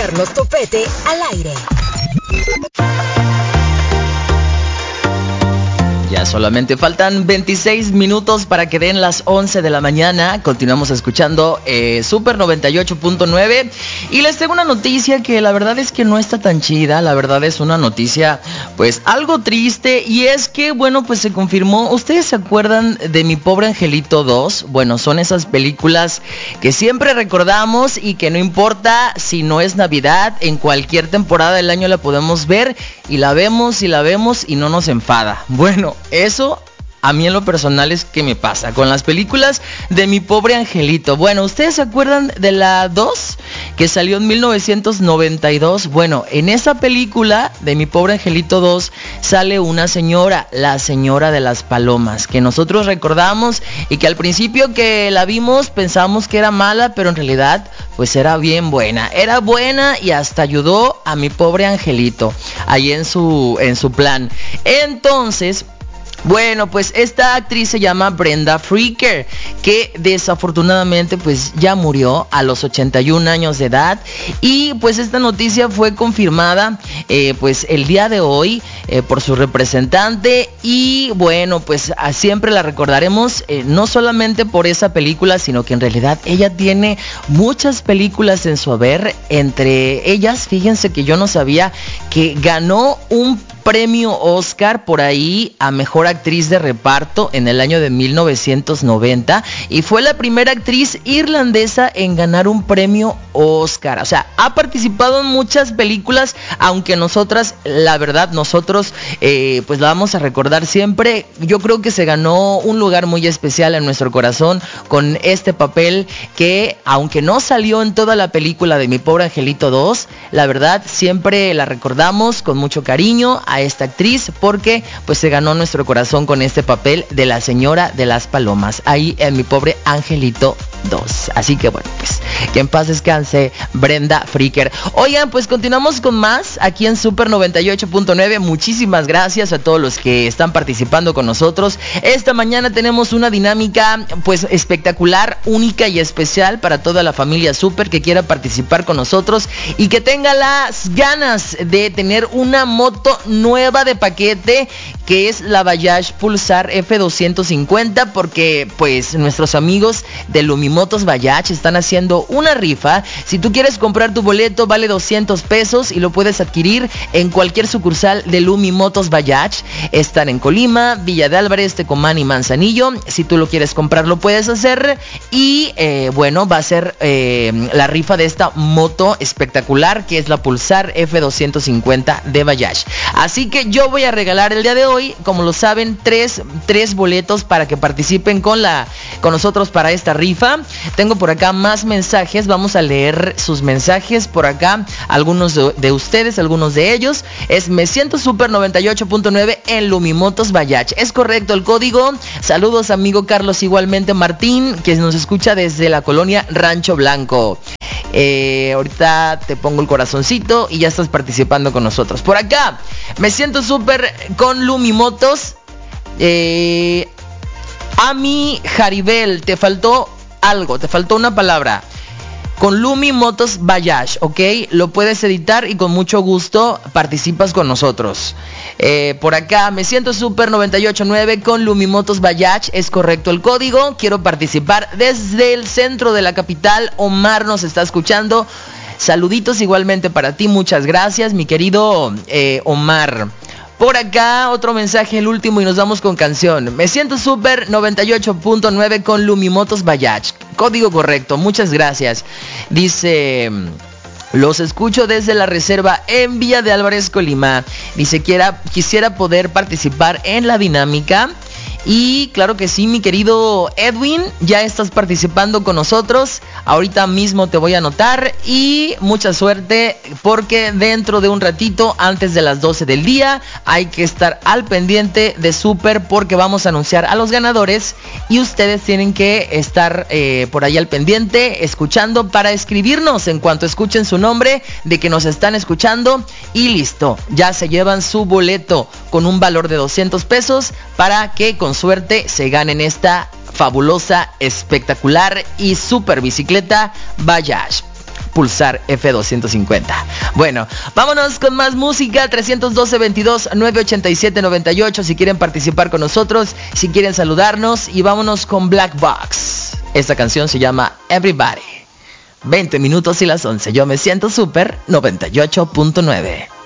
Carlos Topete al aire. Ya solamente faltan 26 minutos para que den las 11 de la mañana. Continuamos escuchando Super 98.9. Y les tengo una noticia que la verdad es que no está tan chida. La verdad es una noticia pues algo triste. Y es que bueno, pues se confirmó. ¿Ustedes se acuerdan de Mi Pobre Angelito 2? Bueno, son esas películas que siempre recordamos y que no importa si no es Navidad, en cualquier temporada del año la podemos ver. Y la vemos y no nos enfada. Bueno, eso a mí en lo personal es que me pasa con las películas de Mi Pobre Angelito. Bueno, ¿ustedes se acuerdan de la 2? Que salió en 1992. Bueno, en esa película de Mi Pobre Angelito 2 sale una señora, la señora de las palomas, que nosotros recordamos y que al principio que la vimos pensábamos que era mala, pero en realidad pues era bien buena. Era buena y hasta ayudó a mi pobre angelito ahí en su plan. Entonces, bueno, pues esta actriz se llama Brenda Fricker, que desafortunadamente pues ya murió a los 81 años de edad. Y pues esta noticia fue confirmada pues el día de hoy por su representante. Y bueno, pues siempre la recordaremos no solamente por esa película, sino que en realidad ella tiene muchas películas en su haber. Entre ellas, fíjense que yo no sabía que ganó un premio Oscar por ahí a mejor actriz de reparto en el año de 1990 y fue la primera actriz irlandesa en ganar un premio Oscar. O sea, ha participado en muchas películas, aunque nosotros pues la vamos a recordar siempre. Yo creo que se ganó un lugar muy especial en nuestro corazón con este papel que, aunque no salió en toda la película de Mi Pobre Angelito 2, la verdad siempre la recordamos con mucho cariño a esta actriz porque pues se ganó nuestro corazón con este papel de la señora de las palomas ahí en Mi Pobre Angelito 2. Así que bueno, pues que en paz descanse Brenda Fricker. Oigan, pues continuamos con más aquí en Super 98.9. Muchísimas gracias a todos los que están participando con nosotros. Esta mañana tenemos una dinámica pues espectacular, única y especial para toda la familia Super que quiera participar con nosotros y que tenga las ganas de tener una moto nueva de paquete, que es la Bajaj Pulsar F250, porque pues nuestros amigos de Lumimotos Bajaj están haciendo una rifa. Si tú quieres comprar tu boleto, vale 200 pesos y lo puedes adquirir en cualquier sucursal de Lumimotos Bajaj. Están en Colima, Villa de Álvarez, Tecomán y Manzanillo. Si tú lo quieres comprar, lo puedes hacer. Y bueno, va a ser la rifa de esta moto espectacular, que es la Pulsar F250 de Bajaj. Así que yo voy a regalar el día de hoy, como lo saben, tres boletos para que participen con nosotros para esta rifa. Tengo por acá más mensajes, vamos a leer sus mensajes por acá, algunos de ustedes, algunos de ellos. Me siento Super 98.9 en Lumimotos Bajaj. Es correcto el código. Saludos amigo Carlos, igualmente Martín, que nos escucha desde la colonia Rancho Blanco. Ahorita te pongo el corazoncito y ya estás participando con nosotros. Por acá, me siento súper con Lumimotos. Ami Jaribel, te faltó algo, te faltó una palabra. Con Lumimotos Bajaj, ¿ok? Lo puedes editar y con mucho gusto participas con nosotros. Por acá, me siento Super 98.9 con Lumimotos Bajaj. Es correcto el código. Quiero participar desde el centro de la capital. Omar nos está escuchando. Saluditos igualmente para ti. Muchas gracias, mi querido Omar. Por acá, otro mensaje, el último, y nos vamos con canción. Me siento Super 98.9 con Lumimotos Bajaj. Código correcto, muchas gracias. Dice: los escucho desde la reserva en Villa de Álvarez, Colima. Dice: quisiera poder participar en la dinámica. Y claro que sí, mi querido Edwin, ya estás participando con nosotros. Ahorita mismo te voy a anotar y mucha suerte, porque dentro de un ratito, antes de las 12 del día, hay que estar al pendiente de Super, porque vamos a anunciar a los ganadores y ustedes tienen que estar por ahí al pendiente, escuchando, para escribirnos en cuanto escuchen su nombre de que nos están escuchando, y listo, ya se llevan su boleto con un valor de 200 pesos para que con suerte se ganen esta fabulosa, espectacular y super bicicleta Bajaj. Pulsar F250. Bueno, vámonos con más música. 312-22-987-98 si quieren participar con nosotros, si quieren saludarnos, y vámonos con Black Box. Esta canción se llama Everybody. 20 minutos y las 11. Yo me siento súper 98.9.